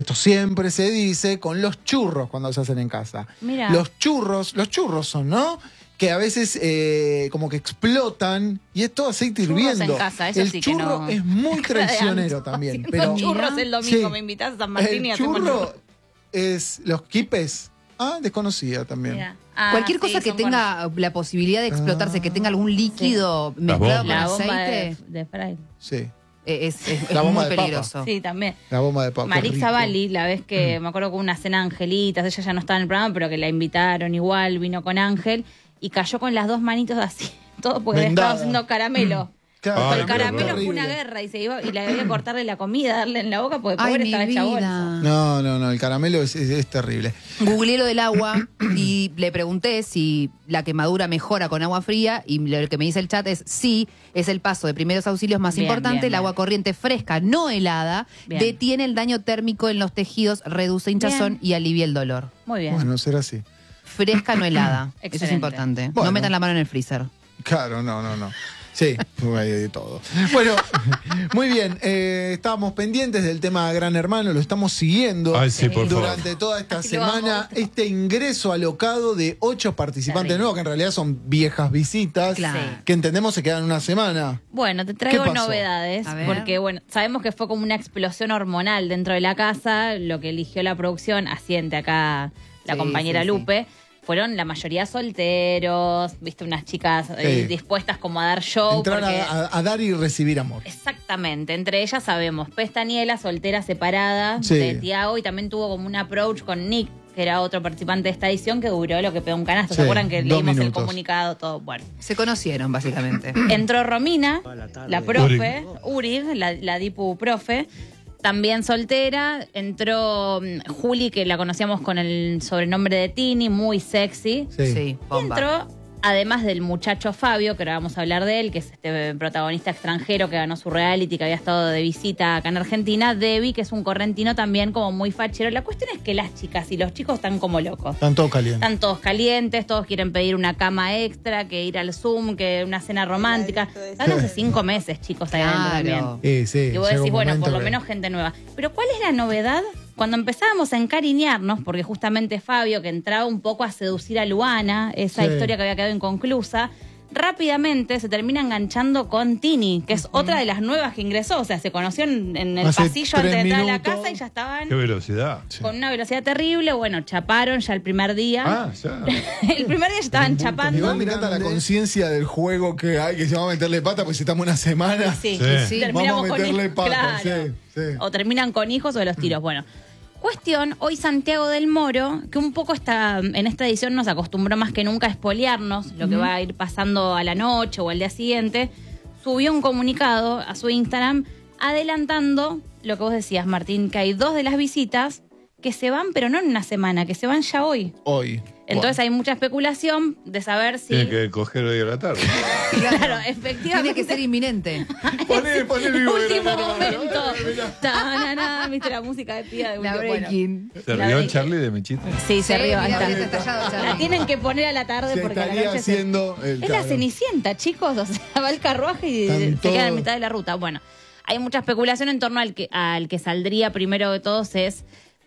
esto siempre se dice, con los churros cuando se hacen en casa. Mira. Los churros son, ¿no? Que a veces como que explotan y es todo aceite Churros hirviendo. en casa, eso el sí que churro no. es muy traicionero también. Pero churros el domingo, sí, me invitás a San Martín y el hacemos churro churros. es los quipes. Desconocida también. Mira. Cualquier cosa que son tenga la posibilidad de explotarse, que tenga algún líquido bombas. mezclado con la bomba aceite, de Fry. Sí, es La bomba muy de papa. peligroso. Sí, también. la bomba de papa. Marisa Bali, la vez que me acuerdo con una cena de angelitas, ella ya no estaba en el programa, pero que la invitaron igual, vino con Ángel y cayó con las dos manitos así, todo porque le Vendada. estaba haciendo caramelo. Claro, Ay, El qué caramelo horror. fue una guerra y se iba y le había que cortarle la comida, darle en la boca porque Ay, pobre mi estaba hecha bolsa. vida. No, el caramelo es terrible. Googleé lo del agua y le pregunté si la quemadura mejora con agua fría y lo que me dice el chat es sí, es el paso de primeros auxilios más Bien, importante. bien, El agua bien. corriente fresca, no helada, Bien. detiene el daño térmico en los tejidos, reduce hinchazón y alivia el dolor. Muy bien. Bueno, será así. Fresca, no helada. Eso es Excelente. importante. Bueno. No metan la mano en el freezer. Claro, no. Sí, hay de todo. Bueno, muy bien. Estábamos pendientes del tema Gran Hermano, lo estamos siguiendo Ay, sí, por favor. durante toda esta Así lo semana. vamos. Este ingreso alocado de 8 participantes Terrible. nuevos, que en realidad son viejas visitas, Claro. que entendemos se quedan una semana. Bueno, te traigo ¿Qué pasó? novedades, A ver. porque bueno, sabemos que fue como una explosión hormonal dentro de la casa, lo que eligió la producción, asiente acá la Sí, compañera sí, sí. Lupe, fueron la mayoría solteros, viste, unas chicas Sí. dispuestas como a dar show. Entrar porque- a dar y recibir amor. Exactamente, entre ellas sabemos Pestañela, soltera separada Sí. de Tiago, y también tuvo como un approach con Nick, que era otro participante de esta edición, que duró lo que pegó un canasto. Sí, ¿Se acuerdan que 2 leímos el minutos. comunicado? Todo, bueno. Se conocieron, básicamente. Entró Romina, la profe, Urig, la Dipu profe, también soltera. Entró Juli, que la conocíamos con el sobrenombre de Tini, muy sexy. Sí. Sí, Y bomba. entró, además del muchacho Fabio, que ahora vamos a hablar de él, que es este protagonista extranjero que ganó su reality, que había estado de visita acá en Argentina. Debbie, que es un correntino también como muy fachero. La cuestión es que las chicas y los chicos están como locos. Están todos calientes. Están todos calientes, todos quieren pedir una cama extra, que ir al Zoom, que una cena romántica. Están hace 5 meses, chicos, ahí adentro también. Claro. Sí, Y vos llega decís, un bueno, momento por lo que- menos gente nueva. Pero ¿cuál es la novedad? Cuando empezábamos a encariñarnos, porque justamente Fabio, que entraba un poco a seducir a Luana, esa Sí. historia que había quedado inconclusa, rápidamente se termina enganchando con Tini, que es otra de las nuevas que ingresó. O sea, se conoció en el Hace pasillo antes de 3 entrar a la minutos. casa y ya estaban Qué velocidad. con una velocidad terrible. Bueno, chaparon ya el primer día. Ya. El primer día ya estaban chapando. Igual me encanta la conciencia del juego que hay, que se va a meterle pata, pues si estamos una semana. Sí, Sí. Sí. terminamos Vamos a con meterle hijos, pata, claro. sí. O terminan con hijos o de los tiros. Bueno, cuestión, hoy Santiago del Moro, que un poco en esta edición nos acostumbró más que nunca a espolearnos lo que va a ir pasando a la noche o al día siguiente, subió un comunicado a su Instagram adelantando lo que vos decías, Martín, que hay 2 de las visitas que se van, pero no en una semana, que se van ya hoy. Hoy. Entonces hay mucha especulación de saber si... Tiene que coger hoy a la tarde. Claro, efectivamente. Tiene que ser inminente. Poné el vivo de Último Gran Hermano. momento. Tanana, ¿viste la música de Pía de La último? Bueno, breaking. ¿Se La rió de- Charlie de mi chiste? sí, se Sí, rió. ahí mira, está. bien detallado, Charlie. La tienen que poner a la tarde Se porque a la estaría noche haciendo el es la claro. Cenicienta, chicos. O sea, va el carruaje y Están se todos- queda en mitad de la ruta. Bueno, hay mucha especulación en torno al que saldría primero de todos es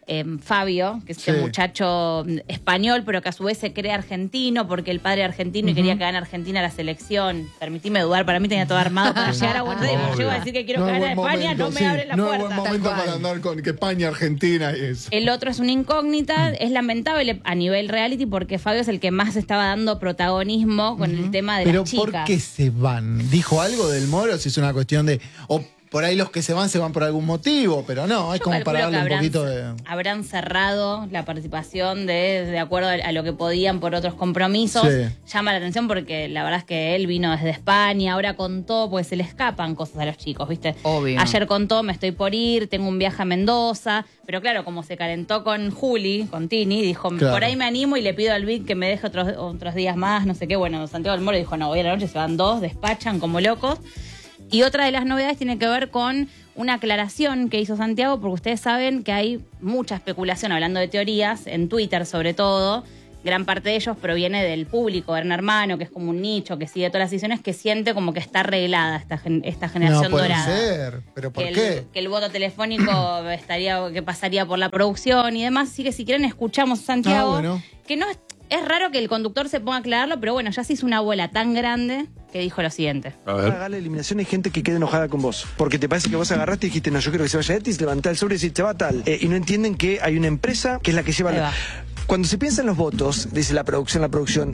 Fabio, que es este Sí. muchacho español, pero que a su vez se cree argentino porque el padre es argentino y quería que gane Argentina la selección. Permitime dudar, para mí tenía todo armado para llegar a Buenos Aires. Obvio. Llego a decir que quiero No es ganar a buen España, momento, no me sí. abren la No puerta. es buen momento Tal cual. para andar con que España, Argentina y eso. El otro es una incógnita, es lamentable a nivel reality porque Fabio es el que más estaba dando protagonismo con el tema de Pero las chicas. ¿por qué se van? ¿Dijo algo del Moro? Si es una cuestión de... O por ahí los que se van por algún motivo, pero no, es Yo como calculo para darle que un poquito de... habrán cerrado la participación de acuerdo a lo que podían por otros compromisos. Sí. Llama la atención porque la verdad es que él vino desde España, ahora contó, pues se le escapan cosas a los chicos, ¿viste? Obvio. Ayer contó, me estoy por ir, tengo un viaje a Mendoza, pero claro, como se calentó con Juli, con Tini, dijo, Claro. por ahí me animo y le pido al Vic que me deje otros días más, no sé qué. Bueno, Santiago del Moro dijo, no, hoy a la noche se van 2, despachan como locos. Y otra de las novedades tiene que ver con una aclaración que hizo Santiago, porque ustedes saben que hay mucha especulación, hablando de teorías, en Twitter sobre todo, gran parte de ellos proviene del público, Gran Hermano, que es como un nicho que sigue todas las ediciones, que siente como que está arreglada esta generación No puede dorada. ser, pero ¿por que qué? que el voto telefónico que pasaría por la producción y demás. Así que si quieren escuchamos a Santiago, bueno. que no es raro que el conductor se ponga a aclararlo, pero bueno, ya se hizo una bola tan grande que dijo lo siguiente. A Para ver. hacer la eliminación hay gente que queda enojada con vos. Porque te parece que vos agarraste y dijiste, no, yo quiero que se vaya Etis, levantá el sobre y decís, se va tal. Y no entienden que hay una empresa que es la que lleva Ahí la... va. Cuando se piensa en los votos, dice la producción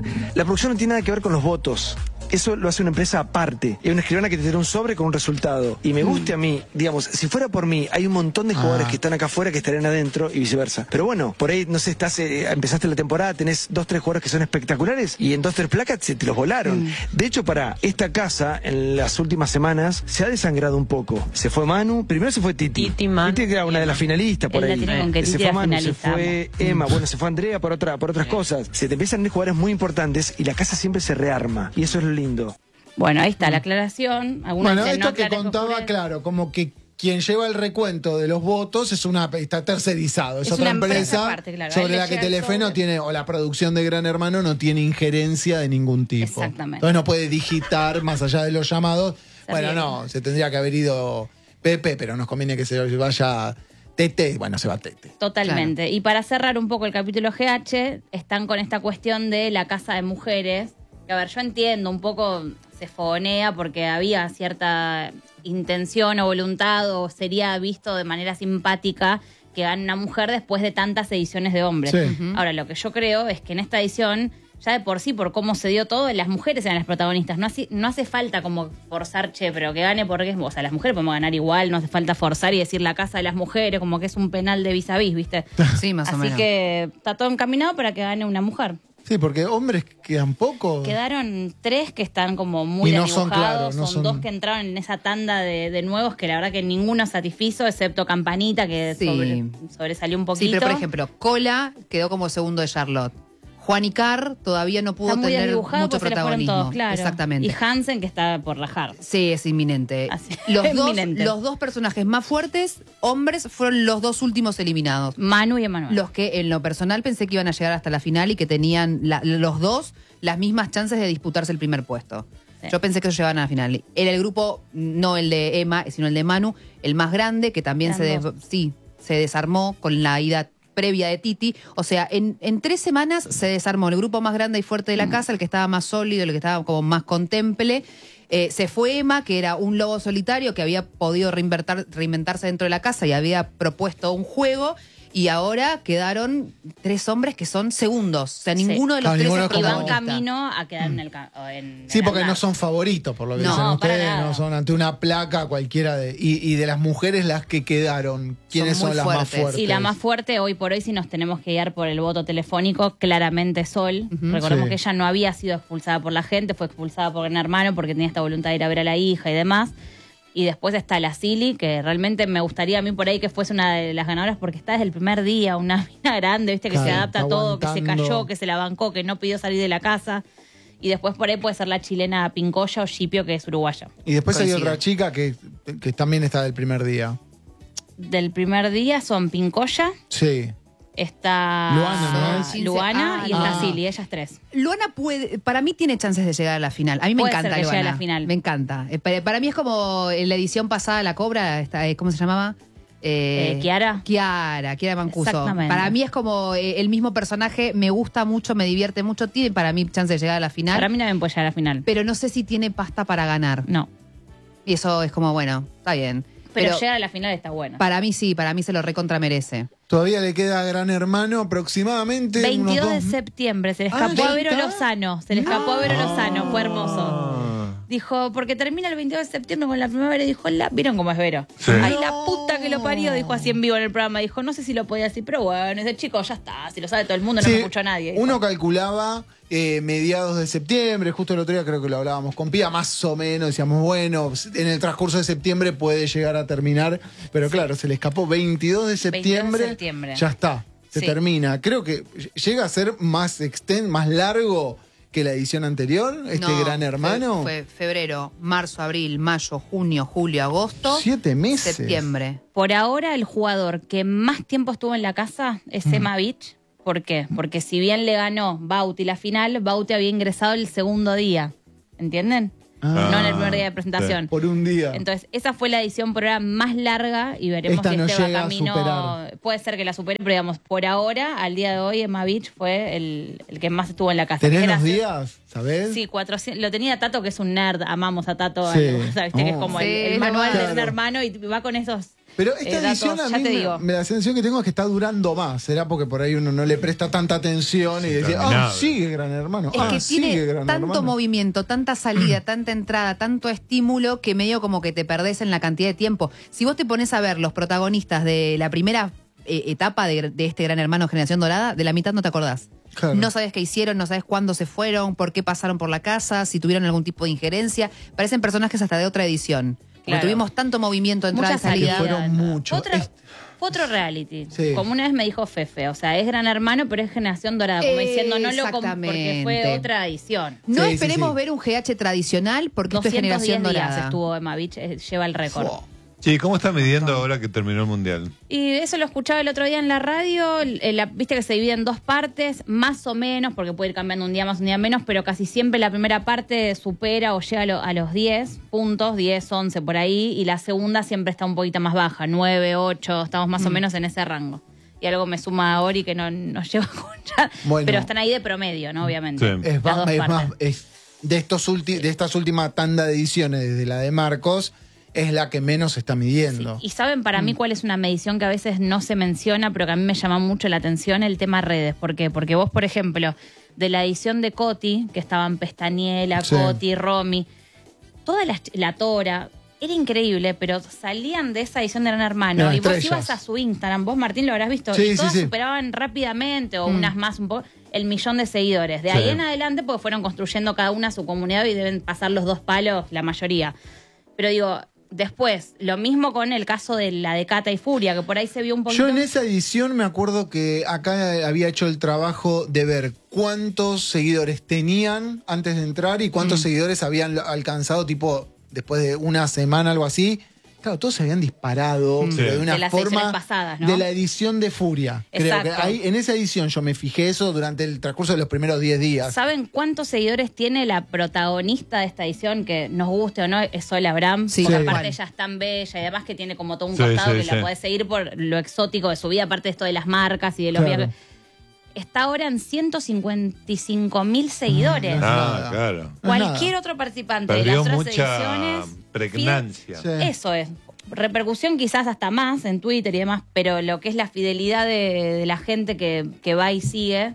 no tiene nada que ver con los votos. Eso lo hace una empresa aparte. Hay una escribana que te tira un sobre con un resultado. Y me guste a mí, digamos, si fuera por mí, hay un montón de jugadores que están acá afuera que estarían adentro y viceversa. Pero bueno, por ahí, no sé, empezaste la temporada, tenés 2, 3 jugadores que son espectaculares y en 2, 3 placas se te los volaron. De hecho, para esta casa, en las últimas semanas, se ha desangrado un poco. Se fue Manu, primero se fue Titi. Titi que era una de las finalistas por Él la ahí. tiene con que Se Titi fue era Manu, se finalista, fue Emma, bueno, se fue Andrea por otras cosas. Se te empiezan a ir jugadores muy importantes y la casa siempre se rearma. Y eso es lo lindo. Bueno, ahí está la aclaración. Algunos Bueno, dicen, esto no que aclares, contaba, Jurel. claro, como que quien lleva el recuento de los votos está tercerizado. Es Es otra una empresa empresa aparte, claro. A él sobre le la que llega el Telefe no sobre. tiene, o la producción de Gran Hermano no tiene injerencia de ningún tipo. Exactamente. Entonces no puede digitar más allá de los llamados. Bueno, bien. no, se tendría que haber ido Pepe, pero nos conviene que se vaya Tete. Bueno, se va Tete. Totalmente. Y para cerrar un poco el capítulo GH, están con esta cuestión de la casa de mujeres. Que, a ver, yo entiendo, un poco se fogonea porque había cierta intención o voluntad o sería visto de manera simpática que gane una mujer después de tantas ediciones de hombres. Sí. Ahora, lo que yo creo es que en esta edición, ya de por sí, por cómo se dio todo, las mujeres eran las protagonistas. No hace falta como forzar, pero que gane porque o sea, las mujeres podemos ganar igual, no hace falta forzar y decir la casa de las mujeres, como que es un penal de vis a vis, ¿viste? Sí, más o Así menos. que está todo encaminado para que gane una mujer. Sí, porque hombres quedan pocos. Quedaron 3 que están como muy Y no desdibujados, son claros, no son son- 2 que entraron en esa tanda de nuevos que la verdad que ninguno satisfizo, excepto Campanita, que Sí. sobresalió un poquito. Sí, pero por ejemplo, Cola quedó como segundo de Charlotte. Juan Icar todavía no pudo está muy tener desdibujado mucho porque se le fueron protagonismo. todos, claro. Exactamente. Y Hansen, que está por rajar. Sí, es inminente. Así, Los inminente. los dos personajes más fuertes, hombres, fueron los 2 últimos eliminados. Manu y Emanuel. Los que en lo personal pensé que iban a llegar hasta la final y que tenían los dos las mismas chances de disputarse el primer puesto. Sí. Yo pensé que ellos llegaban a la final. Era el grupo, no el de Emma, sino el de Manu, el más grande, que también Eran dos. se desarmó con la ida previa de Titi. O sea, en 3 semanas se desarmó el grupo más grande y fuerte de la casa, el que estaba más sólido, el que estaba como más contemple. Se fue Emma, que era un lobo solitario que había podido reinventarse dentro de la casa y había propuesto un juego. Y ahora quedaron 3 hombres que son segundos. O sea, Sí. ninguno de los Claro, 3 ninguno es es Y van protagonista. camino a quedar en Sí, porque ganar. no son favoritos, por lo que No, dicen para ustedes, nada. no son ante una placa cualquiera de. Y de las mujeres las que quedaron, ¿quiénes Son son, muy las más fuertes. fuertes? Y la más fuerte hoy por hoy, si nos tenemos que guiar por el voto telefónico, claramente Sol. Recordemos Sí. que ella no había sido expulsada por la gente, fue expulsada por Gran Hermano porque tenía esta voluntad de ir a ver a la hija y demás. Y después está la Silly, que realmente me gustaría a mí por ahí que fuese una de las ganadoras porque está desde el primer día, una mina grande, viste, que Claro, se adapta a está todo, que se aguantando. cayó, que se la bancó, que no pidió salir de la casa. Y después por ahí puede ser la chilena Pincoya o Shipio, que es uruguaya. Y después hay Coincido. otra chica que también está del primer día. Del primer día son Pincoya, Sí. está Luana, ¿no? Luana y está Ah. Silly, ellas 3. Luana puede, para mí tiene chances de llegar a la final. A mí me Puede encanta ser que Luana. llegue a la final. Me encanta. Para mí es como en la edición pasada La Cobra, ¿cómo se llamaba? Kiara. Kiara Mancuso. Exactamente. Para mí es como el mismo personaje, me gusta mucho, me divierte mucho, tiene para mí chance de llegar a la final, Para mí también puede llegar a la final. pero no sé si tiene pasta para ganar. No. Y eso es como, bueno, está bien. Pero llegar a la final está bueno. Para mí sí, para mí se lo recontra merece. Todavía le queda a Gran Hermano aproximadamente. 22 unos de dos- septiembre, se le Ah, escapó ¿ya a Vero está? Lozano. Se le escapó a Vero Lozano, fue hermoso. Dijo, porque termina el 22 de septiembre con la primavera y dijo, ¿vieron cómo es Vero? Sí. Ay, la puta que lo parió, dijo así en vivo en el programa. Dijo, no sé si lo podía decir, pero bueno, ese chico ya está, si lo sabe todo el mundo, no Sí, me escuchó nadie. dijo. uno calculaba mediados de septiembre, justo el otro día creo que lo hablábamos con Pía, más o menos, decíamos, bueno, en el transcurso de septiembre puede llegar a terminar, pero claro, se le escapó 22 de septiembre, ya está, se Sí. termina. Creo que llega a ser más más largo que la edición anterior, No, Gran Hermano. Fue febrero, marzo, abril, mayo, junio, julio, agosto. 7 meses. Septiembre. Por ahora, el jugador que más tiempo estuvo en la casa es Emma Beach, ¿Por qué? Porque si bien le ganó Bauti la final, Bauti había ingresado el segundo día. ¿Entienden? No en el primer día de presentación. Por un día. Entonces, esa fue la edición por hora más larga y veremos Esta si no este va llega a camino. superar. Puede ser que la supere, pero digamos, por ahora, al día de hoy, Emma Beach fue el que más estuvo en la casa. ¿Tenés Que era los hace- días? ¿Sabés? Sí, 400. Lo tenía Tato, que es un nerd. Amamos a Tato. Sí. ¿Sabes? Que es Oh. como Sí, el manual de un claro. hermano y va con esos. Pero esta edición datos, a ya mí te digo. la sensación que tengo es que está durando más. ¿Será porque por ahí uno no le presta tanta atención y decía, interminable. sigue Gran Hermano? Es que sigue tiene Gran tanto Hermano. movimiento, tanta salida, tanta entrada, tanto estímulo que medio como que te perdés en la cantidad de tiempo. Si vos te pones a ver los protagonistas de la primera etapa de este Gran Hermano Generación Dorada, de la mitad no te acordás. Claro. No sabes qué hicieron, no sabes cuándo se fueron, por qué pasaron por la casa, si tuvieron algún tipo de injerencia. Parecen personajes hasta de otra edición. Porque Claro. tuvimos tanto movimiento, entrada y Muchas salida. fueron salidas. muchos. Fue otro reality. Sí. Como una vez me dijo Fefe, o sea, es Gran Hermano, pero es Generación Dorada. Como diciendo, no lo porque fue Exactamente. otra edición. No Sí, esperemos sí. ver un GH tradicional porque esto es 210 Generación días Dorada. estuvo Emma Beach, lleva el récord. Sí, ¿cómo está midiendo ahora que terminó el Mundial? Y eso lo escuchaba el otro día en la radio, viste que se divide en dos partes, más o menos, porque puede ir cambiando un día más, un día menos, pero casi siempre la primera parte supera o llega a los 10 puntos, 10, 11 por ahí, y la segunda siempre está un poquito más baja, 9, 8, estamos más o menos en ese rango. Y algo me suma a Ori que no nos lleva a escuchar, Bueno. pero están ahí de promedio, ¿no? Obviamente. Sí. Es Las más, dos es partes. más, de estas últimas tanda de ediciones, desde la de Marcos, es la que menos se está midiendo. Y saben para mí cuál es una medición que a veces no se menciona, pero que a mí me llama mucho la atención, el tema redes. ¿Por qué? Porque vos, por ejemplo, de la edición de Coti, que estaban Pestañela, Sí. Coti, Romy, toda la Tora, era increíble, pero salían de esa edición de Gran Hermano Eran y vos estrellas. ibas a su Instagram, vos Martín lo habrás visto, Sí, y sí, todas sí. superaban rápidamente, o unas más un poco, el 1.000.000 de seguidores. De ahí Sí. en adelante, porque fueron construyendo cada una su comunidad y deben pasar los 2 palos, la mayoría. Pero digo, después, lo mismo con el caso de la de Cata y Furia, que por ahí se vio un poquito. Yo en esa edición me acuerdo que acá había hecho el trabajo de ver cuántos seguidores tenían antes de entrar y cuántos seguidores habían alcanzado, tipo, después de una semana, algo así. Claro, todos se habían disparado, pero de una De las forma ediciones pasadas, ¿no? de la edición de Furia. Creo que Exacto. ahí, en esa edición yo me fijé eso durante el transcurso de los primeros 10 días. ¿Saben cuántos seguidores tiene la protagonista de esta edición? Que nos guste o no, es Sol Abraham. Sí, porque tal aparte cual. ella es tan bella y además que tiene como todo un Sí, costado sí, que sí. la podés seguir por lo exótico de su vida, aparte de esto de las marcas y de los Claro. viajes. Está ahora en 155.000 seguidores. No, Ah, claro. Cualquier otro participante de Perdió las otras mucha ediciones. pregnancia. Sí. Eso es. Repercusión quizás hasta más en Twitter y demás, pero lo que es la fidelidad de la gente que va y sigue,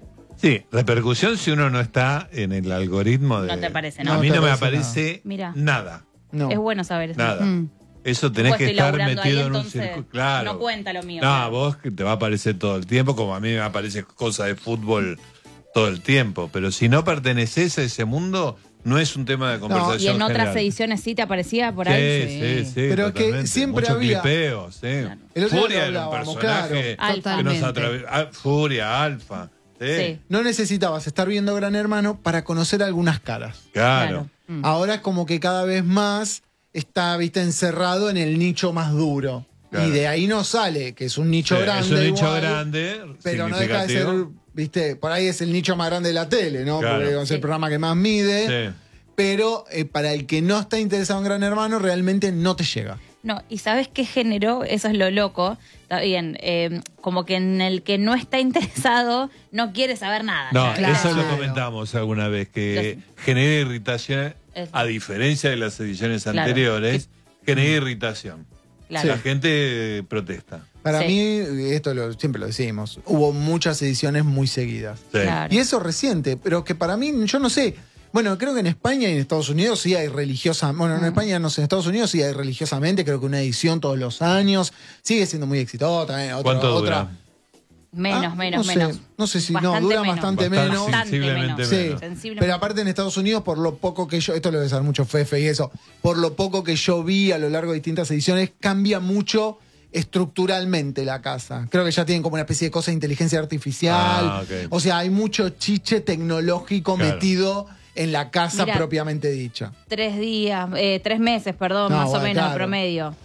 Sí, repercusión si uno no está en el algoritmo de... No te parece, ¿no? A mí No no te me parece aparece Mira. nada. No. es bueno saber eso. Nada. Mm. Eso tenés Pues que estoy estar laburando ahí, metido en un entonces circuito. Claro. no cuenta lo mío, No, claro. vos que te va a aparecer todo el tiempo, como a mí me aparece cosas de fútbol todo el tiempo. Pero si no perteneces a ese mundo, no es un tema de conversación Y en otras general. ediciones sí te aparecía por Sí, ahí. sí, sí. Pero es que totalmente. siempre Mucho había- clipeo, sí. El otro día Furia lo era un hablábamos, personaje claro. que nos Totalmente. Furia, Alfa. Sí, Sí. No necesitabas estar viendo Gran Hermano para conocer algunas caras. claro. Ahora es como que cada vez más está, viste, encerrado en el nicho más duro. Claro. Y de ahí no sale, que es un nicho Sí, grande. es un nicho igual, grande, pero no deja de ser, significativo. viste, por ahí es el nicho más grande de la tele, ¿no? Claro. Porque es el Sí. programa que más mide. Sí. Pero para el que no está interesado en Gran Hermano, realmente no te llega. No, y ¿sabes qué generó? Eso es lo loco. Está bien, como que en el que no está interesado no quiere saber nada. No, Claro. eso lo comentamos alguna vez, que genera irritación, Es- a diferencia de las ediciones Claro. anteriores, genera irritación. Claro. La gente protesta. Para Sí. mí, esto siempre lo decimos, hubo muchas ediciones muy seguidas. Sí. Claro. Y eso reciente, pero que para mí, yo no sé. Bueno, creo que en España y en Estados Unidos sí hay religiosamente. Bueno, en España no sé, en Estados Unidos sí hay religiosamente, creo que una edición todos los años. Sigue siendo muy exitosa. ¿Cuánto dura? Menos, menos, no sé, menos. No sé si no, Bastante dura menos. bastante Bastante, menos. Bastante sensiblemente menos. Sí, menos. Sensiblemente. pero aparte en Estados Unidos, por lo poco que yo, esto lo debe saber mucho Fefe y eso, por lo poco que yo vi a lo largo de distintas ediciones, cambia mucho estructuralmente la casa. Creo que ya tienen como una especie de cosa de inteligencia artificial. Ah, ok. O sea, hay mucho chiche tecnológico Claro. metido en la casa Mira, propiamente dicha. 3 días, 3 meses, perdón, No, más o bueno, menos, claro. promedio.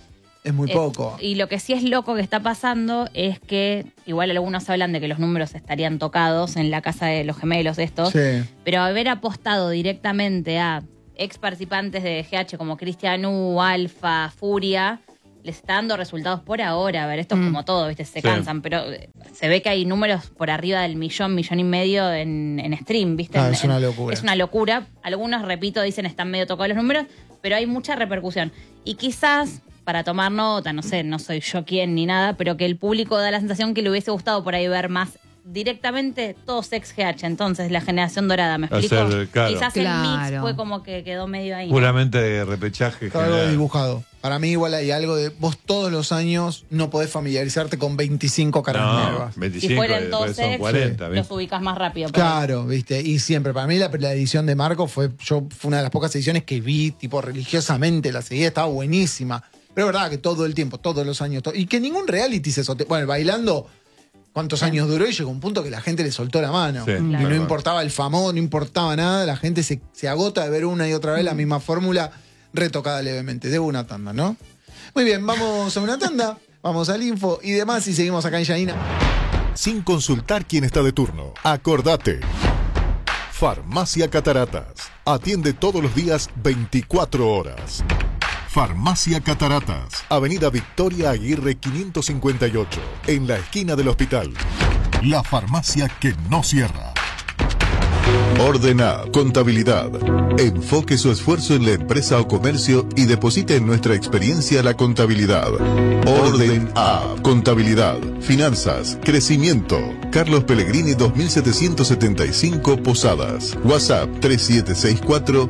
Es muy poco. Y lo que sí es loco que está pasando es que, igual algunos hablan de que los números estarían tocados en la casa de los gemelos estos, Sí. pero haber apostado directamente a ex participantes de GH como Cristian U, Alfa, Furia, les está dando resultados por ahora. A ver, esto es como todo, ¿viste? Se Sí. cansan, pero se ve que hay números por arriba del millón y medio en stream, ¿viste? Es una locura. Es una locura. Algunos, repito, dicen están medio tocados los números, pero hay mucha repercusión. Y quizás, para tomar nota, no sé, no soy yo quien ni nada, pero que el público da la sensación que le hubiese gustado por ahí ver más directamente todos ex GH, entonces la generación dorada, ¿me explico? Hacer, claro. Quizás el mix Claro. fue como que quedó medio ahí, ¿no? Puramente de repechaje Está algo general. dibujado. Para mí igual hay algo de vos todos los años no podés familiarizarte con 25 caras No, nuevas. 25, Si fueran después todos son ex, 40. los ¿viste? ubicas más rápido. por ahí. Claro, viste, y siempre, para mí la edición de Marco fue una de las pocas ediciones que vi, tipo, religiosamente, la seguía, estaba buenísima. Pero es verdad que todo el tiempo, todos los años, y que ningún reality se soltó. Bueno, el Bailando, ¿cuántos años duró? Y llegó un punto que la gente le soltó la mano. Sí, Y claro. no importaba el famoso, no importaba nada, la gente se agota de ver una y otra vez la misma fórmula, retocada levemente. Debo una tanda, ¿no? Muy bien, vamos a una tanda, vamos al info y demás, y seguimos acá en Yanina. Sin consultar quién está de turno. Acordate. Farmacia Cataratas. Atiende todos los días 24 horas. Farmacia Cataratas. Avenida Victoria Aguirre 558. En la esquina del hospital. La farmacia que no cierra. Ordena Contabilidad. Enfoque su esfuerzo en la empresa o comercio y deposite en nuestra experiencia la contabilidad. Orden A. Contabilidad, finanzas, crecimiento. Carlos Pellegrini 2775 Posadas. WhatsApp 3764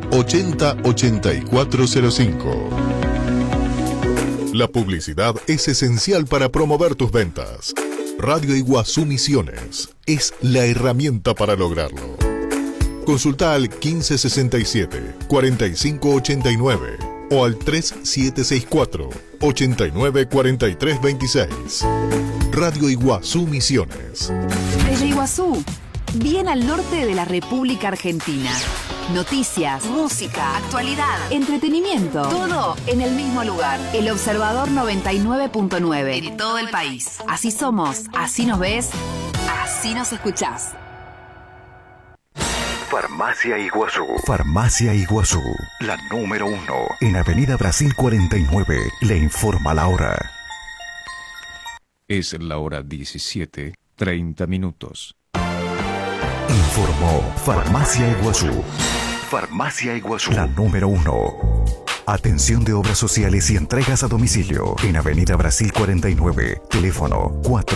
808405. La publicidad es esencial para promover tus ventas. Radio Iguazú Misiones es la herramienta para lograrlo. Consulta al 1567-4589 o al 3764-894326. Radio Iguazú Misiones. Desde Iguazú, bien al norte de la República Argentina. Noticias, música, actualidad, entretenimiento, todo en el mismo lugar. El Observador 99.9 en todo el país. Así somos, así nos ves, así nos escuchás. Farmacia Iguazú. Farmacia Iguazú, la número 1. En Avenida Brasil 49, le informa la hora. Es la hora 17:30. Informó Farmacia Iguazú. Farmacia Iguazú, la número 1. Atención de obras sociales y entregas a domicilio. En Avenida Brasil 49, teléfono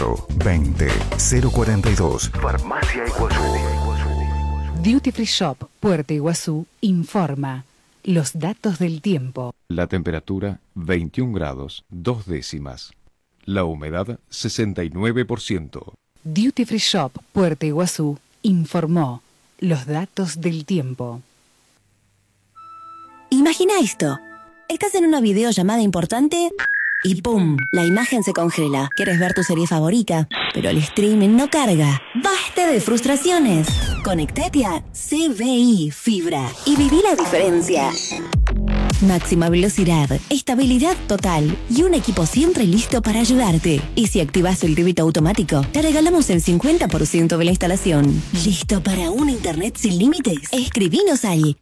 420-042. Farmacia Iguazú. Duty Free Shop, Puerto Iguazú, informa los datos del tiempo. La temperatura 21 grados 2 décimas. La humedad 69%. Duty Free Shop, Puerto Iguazú, informó los datos del tiempo. Imagina esto. Estás en una videollamada importante y ¡pum! La imagen se congela. Quieres ver tu serie favorita, pero el streaming no carga. ¡Basta de frustraciones! Conectate a CBI Fibra y viví la diferencia. Máxima velocidad, estabilidad total y un equipo siempre listo para ayudarte. Y si activas el débito automático, te regalamos el 50% de la instalación. ¿Listo para un internet sin límites? Escribinos al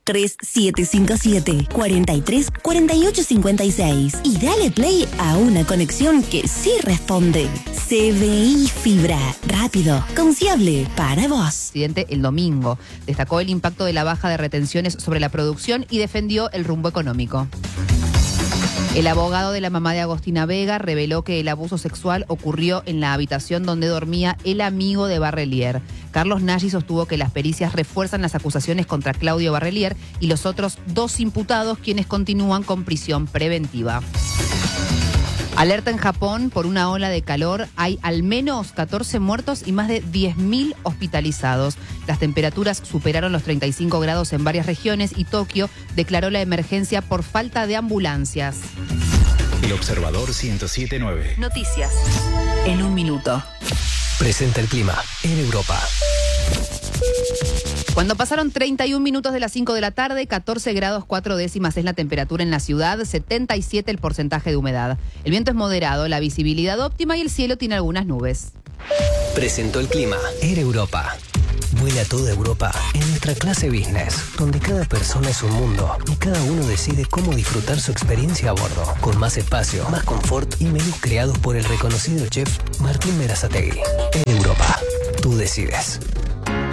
3757-434856 y dale play a una conexión que sí responde. CBI Fibra, rápido, confiable para vos. Presidente el domingo destacó el impacto de la baja de retenciones sobre la producción y defendió el rumbo económico. El abogado de la mamá de Agostina Vega reveló que el abuso sexual ocurrió en la habitación donde dormía el amigo de Barrelier. Carlos Nagy sostuvo que las pericias refuerzan las acusaciones contra Claudio Barrelier y los otros 2 imputados, quienes continúan con prisión preventiva. Alerta en Japón por una ola de calor. Hay al menos 14 muertos y más de 10.000 hospitalizados. Las temperaturas superaron los 35 grados en varias regiones y Tokio declaró la emergencia por falta de ambulancias. El Observador 107.9. Noticias en un minuto. Presenta el clima en Europa. Cuando pasaron 31 minutos de las 5 de la tarde, 14 grados 4 décimas es la temperatura en la ciudad, 77 el porcentaje de humedad. El viento es moderado, la visibilidad óptima y el cielo tiene algunas nubes. Presentó el clima Air Europa. Vuela a toda Europa en nuestra clase business, donde cada persona es un mundo y cada uno decide cómo disfrutar su experiencia a bordo, con más espacio, más confort y menús creados por el reconocido chef Martín Berazategui. Air Europa, tú decides.